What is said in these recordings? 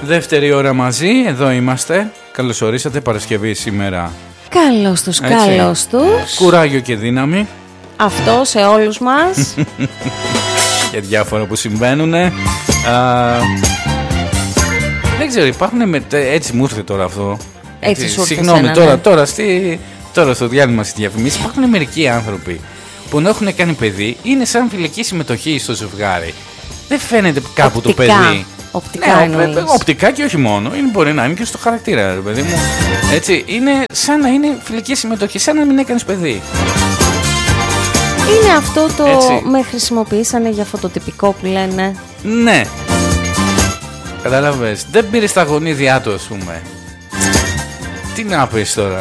Δεύτερη ώρα μαζί, εδώ είμαστε. Καλώς ορίσατε, Παρασκευή σήμερα. Καλώς τους, καλώς τους. Κουράγιο και δύναμη. Αυτό σε όλους μας. Και διάφορα που συμβαίνουν. Δεν ξέρω, υπάρχουν έτσι μου ήρθε τώρα αυτό. Έτσι σου ήρθε. Συγγνώμη, τώρα στο διάλειμμα στις διαφημίσεις υπάρχουν μερικοί άνθρωποι που να έχουν κάνει παιδί, είναι σαν φιλική συμμετοχή στο ζευγάρι. Δεν φαίνεται κάπου οπτικά, το παιδί. Οπτικά, ναι, οπτικά και όχι μόνο. Μπορεί να είναι και στο χαρακτήρα, ρε παιδί μου. Έτσι, είναι σαν να είναι φιλική συμμετοχή, σαν να μην έκανες παιδί. Είναι αυτό το έτσι. Με χρησιμοποιήσανε για φωτοτυπικό που λένε. Ναι. Καταλαβες. Δεν πήρες τα γονίδια του, ας πούμε. Τι να πεις τώρα.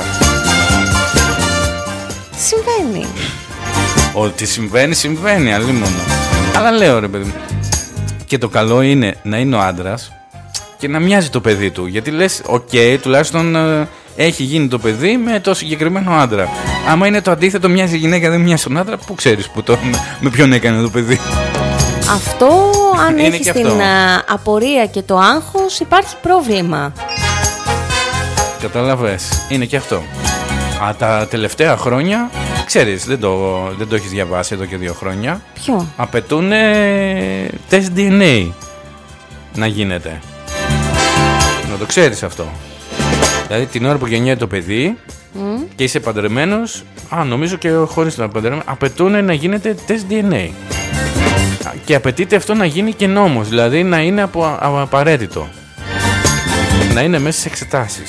Συμβαίνει. Ότι συμβαίνει, αλλήμωνο. Αλλά λέω, ρε παιδί μου. Και το καλό είναι να είναι ο άντρας και να μοιάζει το παιδί του. Γιατί λες, τουλάχιστον έχει γίνει το παιδί με το συγκεκριμένο άντρα. Άμα είναι το αντίθετο, μοιάζει η γυναίκα, δεν μοιάζει τον άντρα, πού ξέρεις με ποιον έκανε το παιδί. Αυτό, αν έχεις την απορία και το άγχος, υπάρχει πρόβλημα. Καταλαβες, είναι και αυτό. Τα τελευταία χρόνια, ξέρεις, δεν το έχεις διαβάσει εδώ και 2 χρόνια. Ποιο? Απαιτούν τεστ DNA να γίνεται. Να το ξέρεις αυτό. Δηλαδή την ώρα που γεννιέται το παιδί και είσαι παντρεμένος, νομίζω και χωρίς να παντρεμένος, απαιτούν να γίνεται τεστ DNA. Και απαιτείται αυτό να γίνει και νόμος, δηλαδή να είναι απαραίτητο. Να είναι μέσα στις εξετάσεις.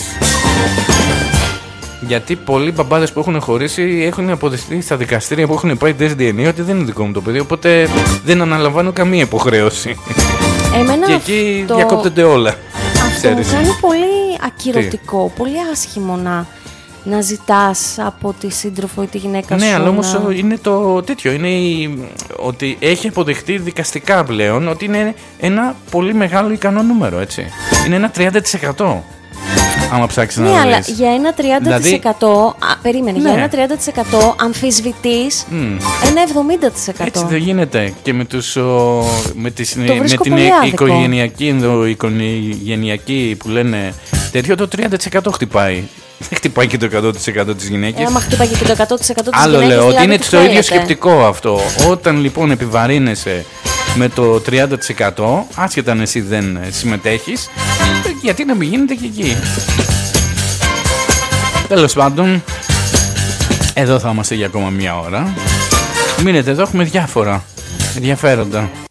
Γιατί πολλοί μπαμπάδες που έχουν χωρίσει έχουν αποδεχτεί στα δικαστήρια που έχουν πάει τεστ DNA ότι δεν είναι δικό μου το παιδί, οπότε δεν αναλαμβάνω καμία υποχρέωση. Και εκεί διακόπτονται όλα. Αυτό μου κάνει πολύ ακυρωτικό, πολύ άσχημο να ζητάς από τη σύντροφο ή τη γυναίκα σου. Ναι, αλλά όμως είναι το τέτοιο. Είναι ότι έχει αποδεχτεί δικαστικά πλέον ότι είναι ένα πολύ μεγάλο ικανό νούμερο, έτσι. Είναι ένα 30%. Άμα ψάξεις να δεις. Αλλά για ένα 30%, περίμενε, για ένα 30% αμφισβητείς ένα 70%. Έτσι δεν γίνεται. Και με την οικογενειακή που λένε τέτοιο, το 30% χτυπάει. Δεν χτυπάει και το 100% της γυναίκας. Άμα χτυπάει και το 100% της γυναίκας. Άλλο λέω, ότι είναι το ίδιο σκεπτικό αυτό. Όταν λοιπόν επιβαρύνεσαι με το 30%, άσχετα αν εσύ δεν συμμετέχεις, γιατί να μην γίνεται και εκεί. Τέλος πάντων, εδώ θα είμαστε για ακόμα 1 ώρα. Μείνετε εδώ, έχουμε διάφορα ενδιαφέροντα.